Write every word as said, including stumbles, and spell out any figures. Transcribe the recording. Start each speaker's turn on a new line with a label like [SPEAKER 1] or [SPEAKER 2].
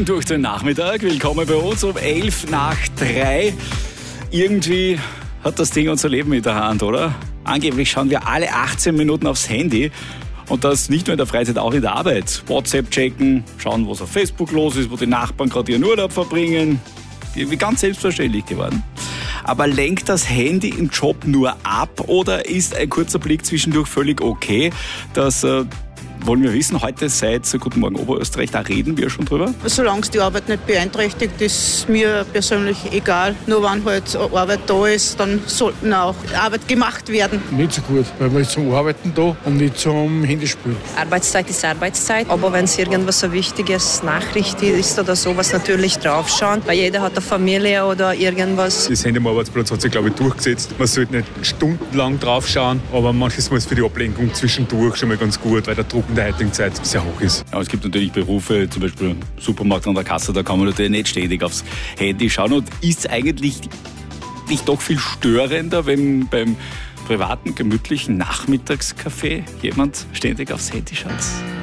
[SPEAKER 1] Mitten durch den Nachmittag. Willkommen bei uns um elf nach drei. Irgendwie hat das Ding unser Leben in der Hand, oder? Angeblich schauen wir alle achtzehn Minuten aufs Handy. Und das nicht nur in der Freizeit, auch in der Arbeit. WhatsApp checken, schauen, was auf Facebook los ist, wo die Nachbarn gerade ihren Urlaub verbringen. Irgendwie ganz selbstverständlich geworden. Aber lenkt das Handy im Job nur ab oder ist ein kurzer Blick zwischendurch völlig okay? Das äh, wollen wir wissen. Heute seit Guten Morgen Oberösterreich, da reden wir schon drüber.
[SPEAKER 2] Solange es die Arbeit nicht beeinträchtigt, ist mir persönlich egal. Nur wenn halt Arbeit da ist, dann sollten auch Arbeit gemacht werden.
[SPEAKER 3] Nicht so gut, weil man ist zum Arbeiten da und nicht zum Handyspielen.
[SPEAKER 4] Arbeitszeit ist Arbeitszeit, aber wenn es irgendwas so Wichtiges, Nachricht ist oder sowas, natürlich draufschauen, weil jeder hat eine Familie oder irgendwas.
[SPEAKER 5] Das Handy am Arbeitsplatz hat sich, glaube ich, durchgesetzt. Man sollte nicht stundenlang draufschauen, aber manches Mal ist für die Ablenkung zwischendurch schon mal ganz gut, weil der Druck in der heutigen Zeit sehr hoch ist.
[SPEAKER 1] Ja, es gibt natürlich Berufe, zum Beispiel im Supermarkt an der Kasse, da kann man natürlich nicht ständig aufs Handy schauen. Und ist es eigentlich nicht doch viel störender, wenn beim privaten, gemütlichen Nachmittagskaffee jemand ständig aufs Handy schaut?